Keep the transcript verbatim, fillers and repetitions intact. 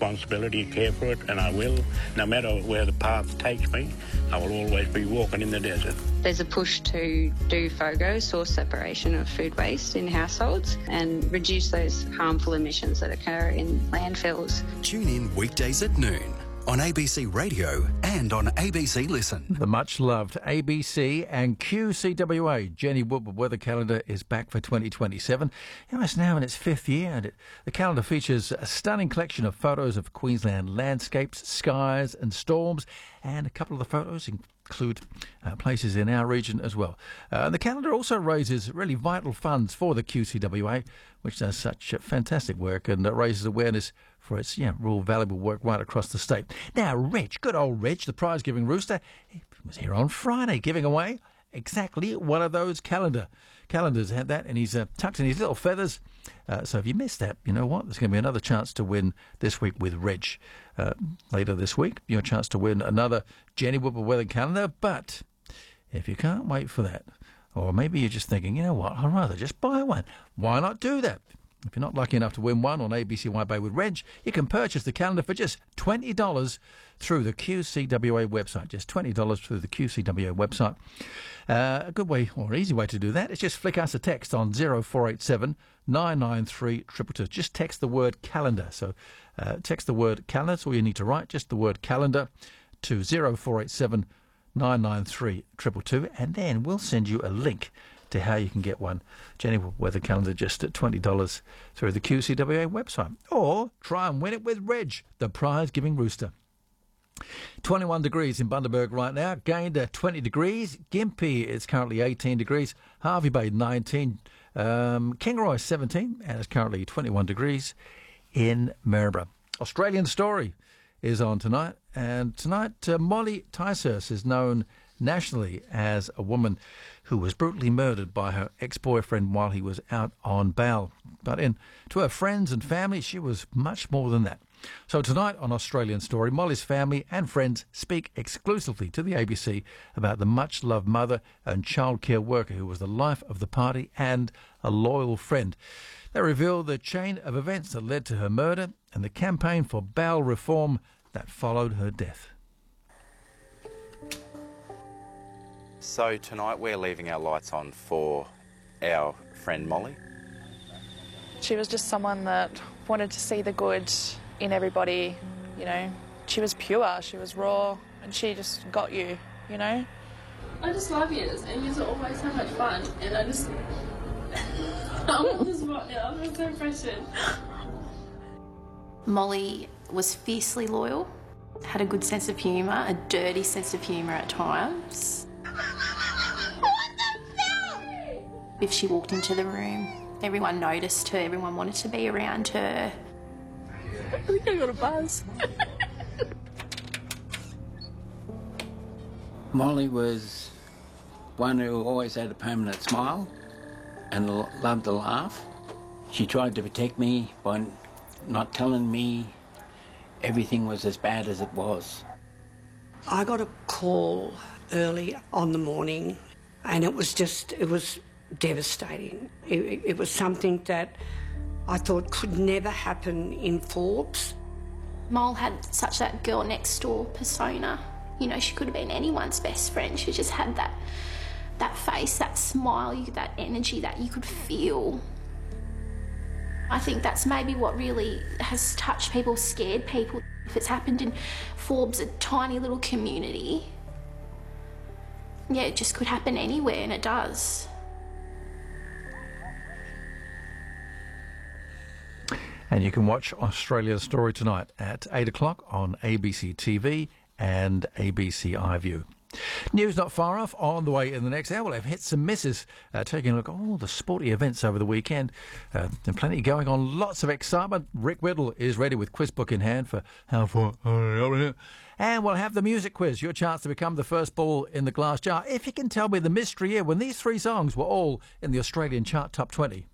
responsibility to care for it, and I will. No matter where the path takes me, I will always be walking in the desert. There's a push to do FOGO, source separation of food waste in households, and reduce those harmful emissions that occur in landfills. Tune in weekdays at noon on A B C Radio and on A B C Listen. The much-loved A B C and Q C W A Jenny Woodward Weather Calendar is back for twenty twenty-seven. You know, it's now in its fifth year, and it, the calendar features a stunning collection of photos of Queensland landscapes, skies and storms, and a couple of the photos include uh, places in our region as well. Uh, the calendar also raises really vital funds for the Q C W A, which does such uh, fantastic work and uh, raises awareness for its yeah, real valuable work right across the state. Now, Reg, good old Reg, the prize-giving rooster, he was here on Friday giving away exactly one of those calendar calendars. Had that, and he's uh, tucked in his little feathers. Uh, so if you missed that, you know what? There's going to be another chance to win this week with Reg. Uh, later this week, your chance to win another Jenny Woodward Weather Calendar. But if you can't wait for that, or maybe you're just thinking, you know what, I'd rather just buy one. Why not do that? If you're not lucky enough to win one on A B C Wide Bay with Reg, you can purchase the calendar for just twenty dollars through the Q C W A website. Just twenty dollars through the Q C W A website. Uh, a good way, or easy way to do that is just flick us a text on zero four eight seven nine nine three two two two. Just text the word calendar. So uh, text the word calendar. That's all you need to write, just the word calendar to zero four eight seven nine nine three two two two, and then we'll send you a link to how you can get one Jenny Weather Calendar just at twenty dollars through the Q C W A website. Or try and win it with Reg, the prize-giving rooster. twenty-one degrees in Bundaberg right now, gained to twenty degrees. Gympie is currently eighteen degrees. Hervey Bay nineteen. Um, Kingaroy seventeen, and it's currently twenty-one degrees in Maryborough. Australian Story is on tonight, and tonight uh, Molly Ticehurst is known nationally as a woman who was brutally murdered by her ex-boyfriend while he was out on bail. But in to her friends and family, she was much more than that. So tonight on Australian Story, Molly's family and friends speak exclusively to the A B C about the much-loved mother and childcare worker who was the life of the party and a loyal friend. They reveal the chain of events that led to her murder and the campaign for bail reform that followed her death. So tonight we're leaving our lights on for our friend Molly. She was just someone that wanted to see the good in everybody, you know. She was pure, she was raw, and she just got you, you know. I just love yous, and yous are always so much fun, and I just... I want this right now, I'm so pressured. Molly was fiercely loyal, had a good sense of humour, a dirty sense of humour at times. What the fuck? If she walked into the room, everyone noticed her, everyone wanted to be around her. I think I got a buzz. Molly was one who always had a permanent smile and l- loved to laugh. She tried to protect me by not telling me everything was as bad as it was. I got a call early on the morning, and it was just, it was devastating. It, it was something that I thought could never happen in Forbes. Mole had such that girl next door persona. You know, she could have been anyone's best friend. She just had that that face, that smile, you, that energy that you could feel. I think that's maybe what really has touched people, scared people. If it's happened in Forbes, a tiny little community, yeah, it just could happen anywhere, and it does. And you can watch Australian Story tonight at eight o'clock on A B C T V and A B C iView. News not far off. On the way in the next hour, we'll have hits and misses, uh, taking a look at all the sporty events over the weekend. Uh, and plenty going on, lots of excitement. Rick Whittle is ready with quiz book in hand for How Far Over Here. And we'll have the music quiz, your chance to become the first ball in the glass jar. If you can tell me the mystery year when these three songs were all in the Australian chart top twenty.